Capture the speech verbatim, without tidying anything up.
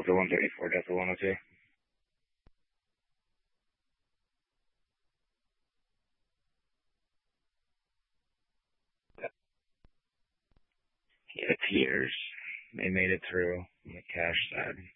Delta one thirty-four, Delta one oh two. It appears they made it through on the cash side.